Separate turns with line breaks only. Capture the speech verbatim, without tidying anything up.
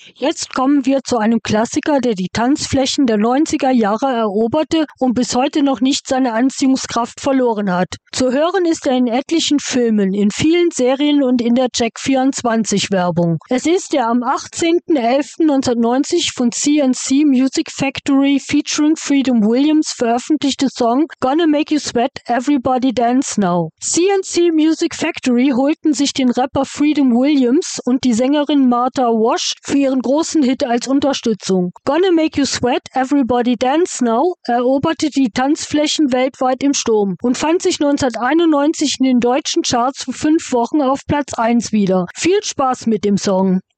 Jetzt kommen wir zu einem Klassiker, der die Tanzflächen der neunziger Jahre eroberte und bis heute noch nicht seine Anziehungskraft verloren hat. Zu hören ist er in etlichen Filmen, in vielen Serien und in der Check vierundzwanzig Werbung. Es ist der am achtzehnten elften neunzehnhundertneunzig von C and C Music Factory featuring Freedom Williams veröffentlichte Song Gonna Make You Sweat, Everybody Dance Now. C and C Music Factory holten sich den Rapper Freedom Williams und die Sängerin Martha Wash für ihren großen Hit als Unterstützung. Gonna Make You Sweat, Everybody Dance Now eroberte die Tanzflächen weltweit im Sturm und fand sich neunzehnhunderteinundneunzig in den deutschen Charts für fünf Wochen auf Platz eins wieder. Viel Spaß mit dem Song.